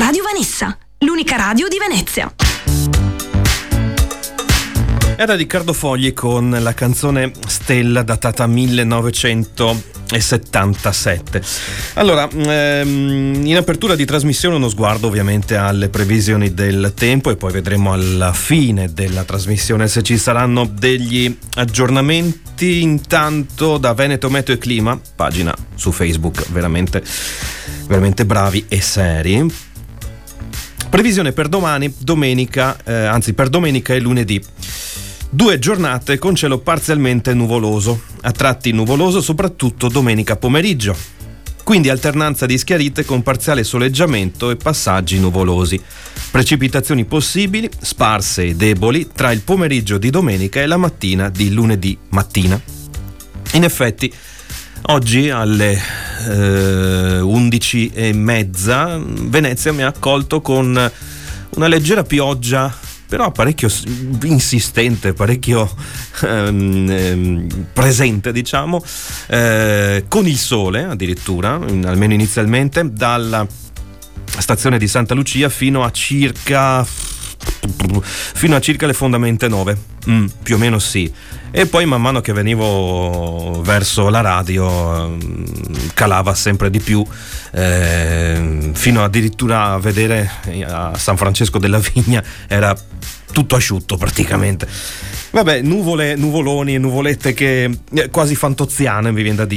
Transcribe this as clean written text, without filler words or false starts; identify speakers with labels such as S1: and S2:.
S1: Radio Vanessa, l'unica radio di Venezia.
S2: Era Riccardo Fogli con la canzone Stella, datata 1977. Allora, in apertura di trasmissione uno sguardo ovviamente alle previsioni del tempo, e poi vedremo alla fine della trasmissione se ci saranno degli aggiornamenti. Intanto da Veneto Meteo e Clima, pagina su Facebook veramente bravi e seri. Previsione per domani, per domenica e lunedì. 2 giornate con cielo parzialmente nuvoloso, a tratti nuvoloso soprattutto domenica pomeriggio. Quindi alternanza di schiarite con parziale soleggiamento e passaggi nuvolosi. Precipitazioni possibili, sparse e deboli, tra il pomeriggio di domenica e la mattina di lunedì mattina. In effetti, oggi alle 11:30 Venezia mi ha accolto con una leggera pioggia, però parecchio insistente, parecchio presente, diciamo, con il sole addirittura, almeno inizialmente, dalla stazione di Santa Lucia fino a circa le fondamenta 9, più o meno sì. E poi man mano che venivo verso la radio calava sempre di più, fino addirittura a vedere a San Francesco della Vigna era tutto asciutto praticamente. Vabbè, nuvoloni e nuvolette che quasi fantoziane, mi viene da dire.